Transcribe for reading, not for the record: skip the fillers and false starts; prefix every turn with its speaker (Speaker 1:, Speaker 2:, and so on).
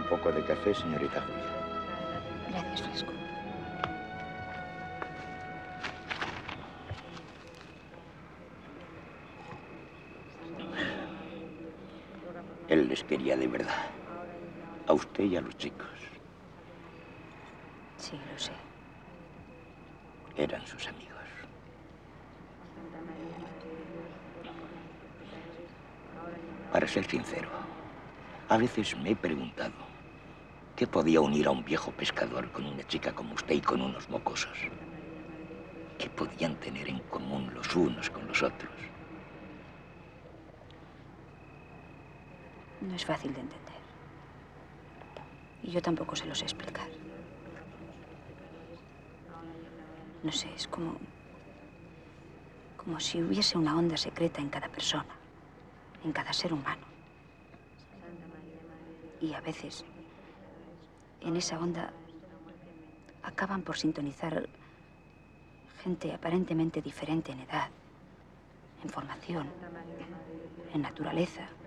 Speaker 1: poco de café, señorita Julia?
Speaker 2: Gracias, Fresco.
Speaker 1: Él les quería de verdad. A usted y a los chicos.
Speaker 2: Sí, lo sé.
Speaker 1: Eran sus amigos. Para ser sincero, a veces me he preguntado qué podía unir a un viejo pescador con una chica como usted y con unos mocosos. ¿Qué podían tener en común los unos con los otros?
Speaker 2: No es fácil de entender. Y yo tampoco se lo sé explicar. No sé, es como si hubiese una onda secreta en cada persona, en cada ser humano. Y a veces, en esa onda, acaban por sintonizar gente aparentemente diferente en edad, en formación, en naturaleza.